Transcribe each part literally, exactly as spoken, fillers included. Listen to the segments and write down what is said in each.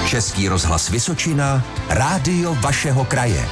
Český rozhlas Vysočina, rádio vašeho kraje.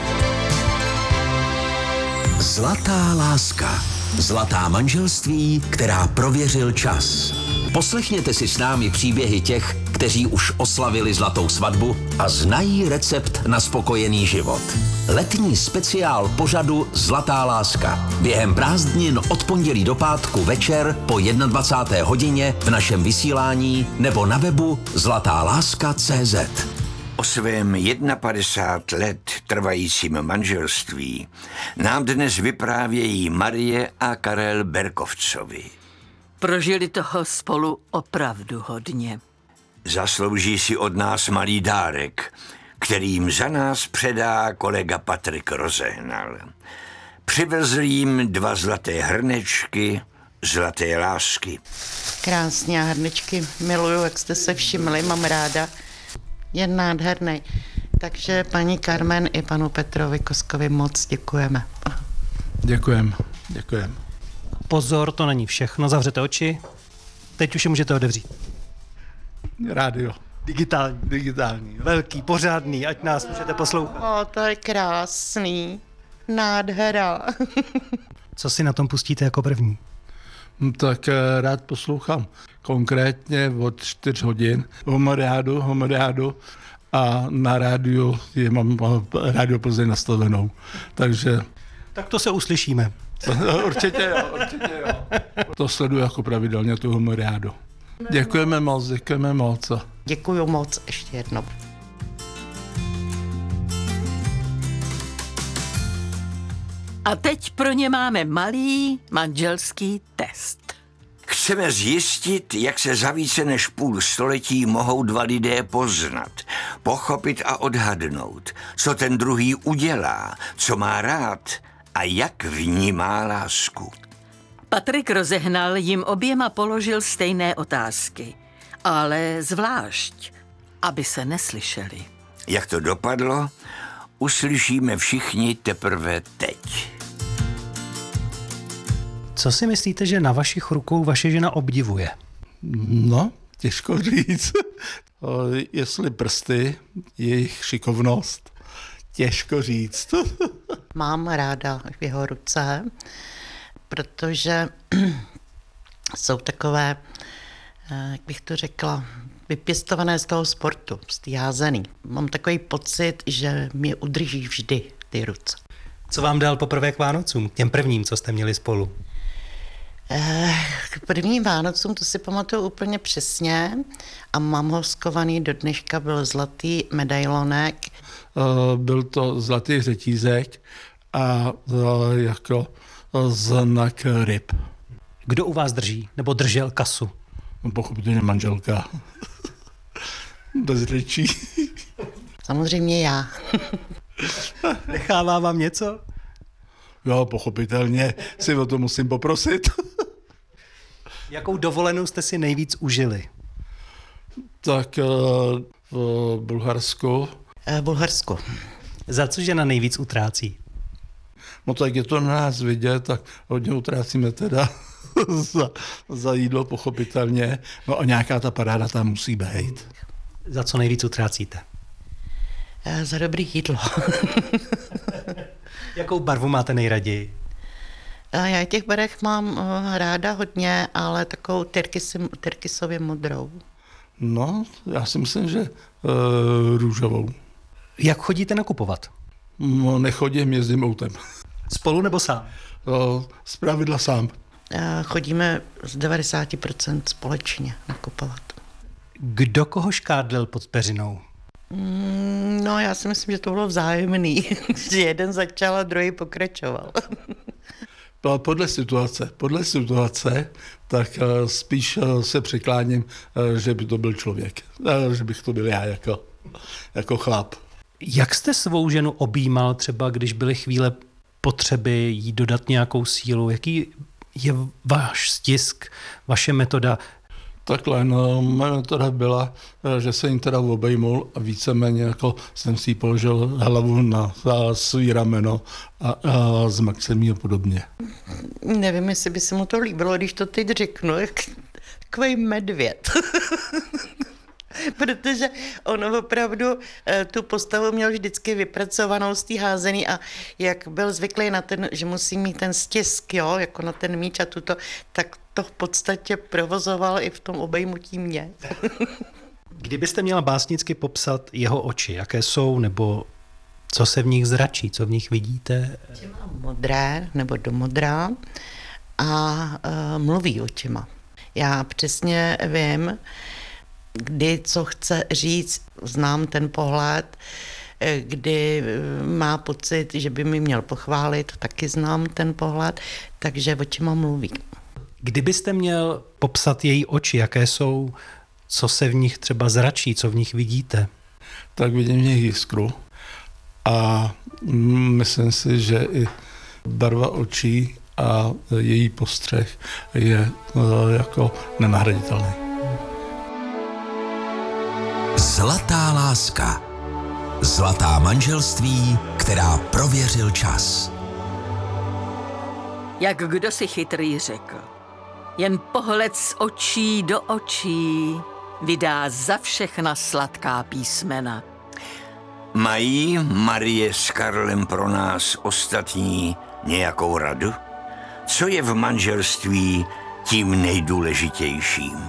Zlatá láska. Zlatá manželství, která prověřil čas. Poslechněte si s námi příběhy těch, kteří už oslavili zlatou svatbu a znají recept na spokojený život. Letní speciál pořadu Zlatá láska. Během prázdnin od pondělí do pátku večer po dvacáté jedné hodině v našem vysílání nebo na webu zlatá láska tečka cé zet. O svém padesát jedna let trvajícím manželství nám dnes vyprávějí Marie a Karel Berkovcovi. Prožili toho spolu opravdu hodně. Zaslouží si od nás malý dárek, kterým za nás předá kolega Patrik Rozehnal. Přivezl jim dva zlaté hrnečky, zlaté lásky. Krásně, hrnečky miluju, jak jste se všimli, mám ráda. Je nádherný. Takže paní Carmen i panu Petrovi Koskovi moc děkujeme. Děkujem, děkujem. Pozor, to není všechno, zavřete oči. Teď už je můžete otevřít. Rádio. Digitální. Digitální. Velký, pořádný, ať nás můžete poslouchat. O, to je krásný. Nádhera. Co si na tom pustíte jako první? Tak rád poslouchám. Konkrétně od čtyř hodin homoriádu, homoriádu a na rádiu je mám rádio Plzeň nastavenou. Takže... Tak to se uslyšíme. Určitě jo, určitě jo. To sleduju jako pravidelně tu homoriádu. Děkujeme moc, děkujeme moc. Děkuju moc ještě jednou. A teď pro ně máme malý manželský test. Chceme zjistit, jak se za více než půl století mohou dva lidé poznat, pochopit a odhadnout, co ten druhý udělá, co má rád a jak vnímá lásku. Patrik Rozehnal jim oběma položil stejné otázky, ale zvlášť, aby se neslyšeli. Jak to dopadlo, uslyšíme všichni teprve teď. Co si myslíte, že na vašich rukou vaše žena obdivuje? No, těžko říct. Jestli prsty, jejich šikovnost, těžko říct. Mám ráda jeho ruce, protože jsou takové, jak bych to řekla, vypěstované z toho sportu, z té házený. Mám takový pocit, že mě udrží vždy ty ruce. Co vám dal poprvé k Vánocům, k těm prvním, co jste měli spolu? K prvním Vánocům, to si pamatuju úplně přesně a mám ho skovaný do dneška, byl zlatý medailonek. Byl to zlatý řetízek a jako znak ryb. Kdo u vás drží, nebo držel kasu? No, pochopitelně manželka. Bez řečí. Samozřejmě já. Nechává vám něco? Jo, pochopitelně si o to musím poprosit. Jakou dovolenou jste si nejvíc užili? Tak v Bulharsku. V Bulharsku. Za co žena nejvíc utrácí? No tak je to na nás vidět, tak hodně utrácíme teda za, za jídlo, pochopitelně. No a nějaká ta paráda tam musí být. Za co nejvíc utrácíte? Za dobrý jídlo. Jakou barvu máte nejraději? Já těch barev mám ráda hodně, ale takovou tyrkysově modrou. No, já si myslím, že uh, růžovou. Jak chodíte nakupovat? No, nechodím, jezdím autem. Spolu nebo sám? Uh, zpravidla sám. Chodíme z devadesát procent společně nakupovat. Kdo koho škádlil pod peřinou? Mm, no, já si myslím, že to bylo vzájemný. Že jeden začal a druhý pokračoval. Podle situace, podle situace, tak spíš se přikláním, že by to byl člověk. Že bych to byl já jako, jako chlap. Jak jste svou ženu objímal třeba, když byly chvíle potřeby jí dodat nějakou sílu? Jaký je váš stisk, vaše metoda? Takhle, no, moje metoda byla, že jsem jim teda obejmul a víceméně jako jsem si položil hlavu na svý rameno a, a zmak jsem jí a podobně. Nevím, jestli by se mu to líbilo, když to teď řeknu, jak takovej medvěd. protože on opravdu tu postavu měl vždycky vypracovanou z té házený a jak byl zvyklý na ten, že musí mít ten stisk, jo, jako na ten míč a tuto, tak to v podstatě provozoval i v tom obejmutí mě. Kdybyste měla básnicky popsat jeho oči, jaké jsou, nebo co se v nich zračí, co v nich vidíte? Oči má modré nebo domodrá a uh, mluví očima. Já přesně vím, kdy co chce říct, znám ten pohled, kdy má pocit, že by mi měl pochválit, taky znám ten pohled, takže očima mluví. Kdybyste měl popsat její oči, jaké jsou, co se v nich třeba zračí, co v nich vidíte? Tak vidím v nich jiskru a myslím si, že i barva očí a její postřeh je jako nenahraditelný. Zlatá láska. Zlatá manželství, která prověřil čas. Jak kdo si chytrý řekl. Jen pohled z očí do očí vydá za všechna sladká písmena. Mají Marie s Karlem pro nás ostatní nějakou radu? Co je v manželství tím nejdůležitějším?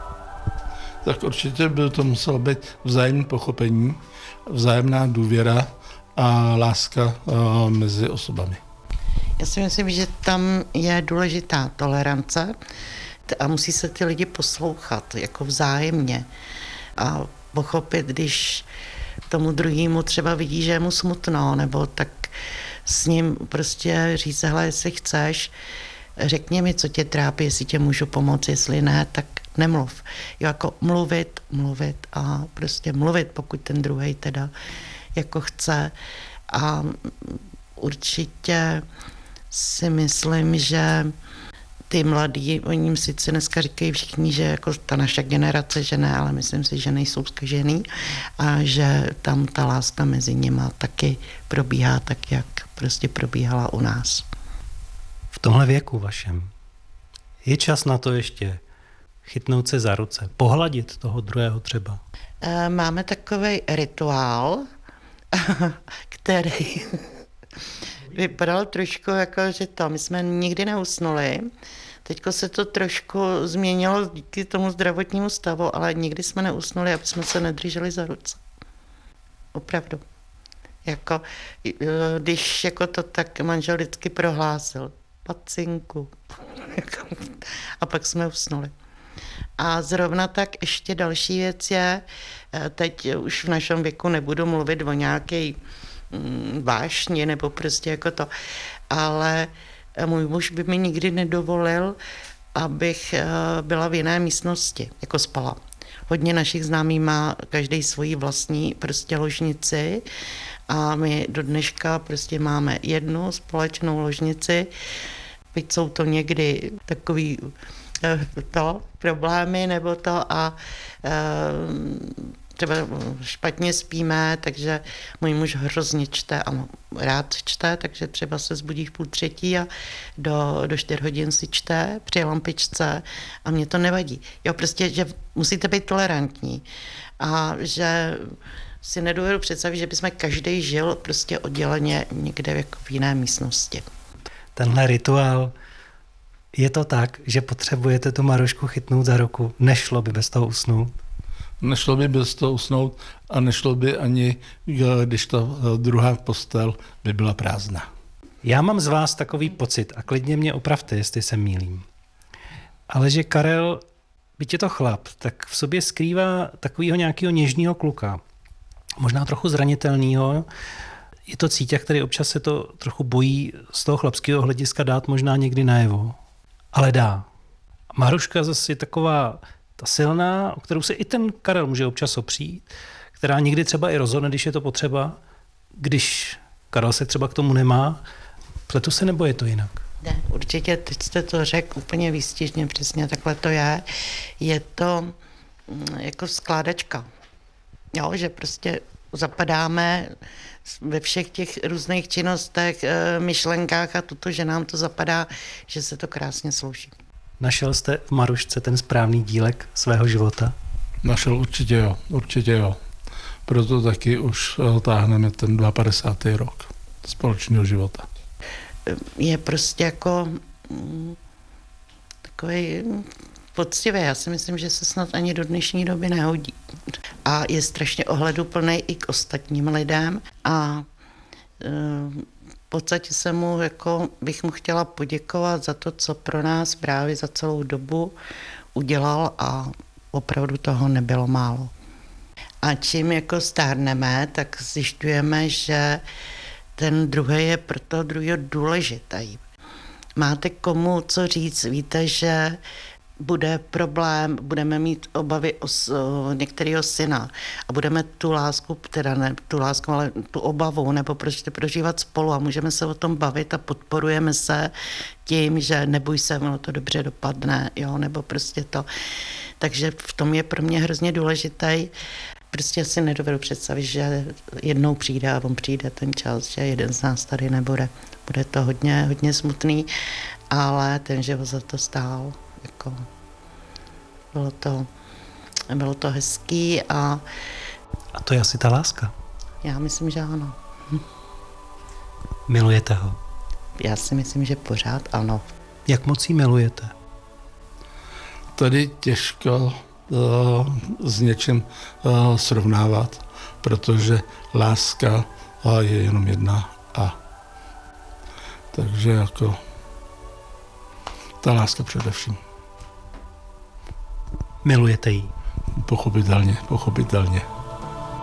Tak určitě by to muselo být vzájemné pochopení, vzájemná důvěra a láska uh, mezi osobami. Já si myslím, že tam je důležitá tolerance a musí se ty lidi poslouchat jako vzájemně a pochopit, když tomu druhému třeba vidí, že je mu smutno, nebo tak s ním prostě říct, hele, jestli chceš, řekni mi, co tě trápí, jestli tě můžu pomoct, jestli ne, tak nemluv. Jo, jako mluvit, mluvit a prostě mluvit, pokud ten druhej teda jako chce. A určitě si myslím, že ty mladí, oni jim sice dneska říkají všichni, že jako ta naše generace, že ne, ale myslím si, že nejsou zkažený a že tam ta láska mezi nima taky probíhá tak, jak prostě probíhala u nás. V tomhle věku vašem je čas na to ještě chytnout se za ruce, pohladit toho druhého třeba? Máme takovej rituál, který vypadal trošku jako, že to, my jsme nikdy neusnuli. Teďko se to trošku změnilo díky tomu zdravotnímu stavu, ale nikdy jsme neusnuli, aby jsme se nedrželi za ruce. Opravdu. Jako, když jako to tak manžel vždycky prohlásil, pacinku. A pak jsme usnuli. A zrovna tak ještě další věc je, teď už v našem věku nebudu mluvit o nějaké vášni nebo prostě jako to, ale můj muž by mi nikdy nedovolil, abych byla v jiné místnosti, jako spala. Hodně našich známých má každý svoji vlastní prostě ložnici a my do dneška prostě máme jednu společnou ložnici, byť jsou to někdy takový to, problémy nebo to a třeba špatně spíme, takže můj muž hrozně čte a rád čte, takže třeba se zbudí v půl třetí a do, do čtyř hodin si čte při lampičce a mě to nevadí. Jo, prostě, že musíte být tolerantní a že si nedovedu představit, že bychom každý žil prostě odděleně někde jako v jiné místnosti. Tenhle rituál, je to tak, že potřebujete tu Marušku chytnout za ruku, nešlo by bez toho usnout? Nešlo by bez toho usnout a nešlo by ani, když ta druhá postel by byla prázdná. Já mám z vás takový pocit, a klidně mě opravte, jestli se mýlím, ale že Karel, byť je to chlap, tak v sobě skrývá takového nějakého něžného kluka, možná trochu zranitelného. Je to cítěk, který občas se to trochu bojí z toho chlapského hlediska dát možná někdy najevo, ale dá. Maruška zase je taková ta silná, o kterou se i ten Karel může občas opřít, která někdy třeba i rozhodne, když je to potřeba, když Karel se třeba k tomu nemá. Pletu se, nebo je to jinak? Ne, určitě, teď jste to řekl úplně výstižně, přesně takhle to je. Je to jako skládačka. Jo, že prostě zapadáme ve všech těch různých činnostech, myšlenkách a tuto, že nám to zapadá, že se to krásně slouží. Našel jste v Marušce ten správný dílek svého života? Našel určitě jo, určitě jo. Proto taky už táhneme ten padesátý druhý rok společného života. Je prostě jako mm, takový poctivý. Já si myslím, že se snad ani do dnešní doby nehodí. A je strašně ohleduplný i k ostatním lidem a e, v podstatě se mu, jako bych mu chtěla poděkovat za to, co pro nás právě za celou dobu udělal a opravdu toho nebylo málo. A čím jako stárneme, tak zjišťujeme, že ten druhý je pro toho druhého důležitý. Máte komu co říct, víte, že bude problém, budeme mít obavy o, o některého syna a budeme tu lásku, teda ne tu lásku, ale tu obavu, nebo prostě prožívat spolu a můžeme se o tom bavit a podporujeme se tím, že neboj se, ono to dobře dopadne, jo, nebo prostě to. Takže v tom je pro mě hrozně důležitý. Prostě si nedovedu představit, že jednou přijde a on přijde ten čas, že jeden z nás tady nebude. Bude to hodně, hodně smutný, ale ten život za to stál. Jako, bylo to, bylo to hezký a... A to je asi ta láska. Já myslím, že ano. Hm. Milujete ho? Já si myslím, že pořád ano. Jak moc jí milujete? Tady těžko uh, s něčím uh, srovnávat, protože láska uh, je jenom jedna a takže jako ta láska především. Milujete ji? Pochopitelně, pochopitelně.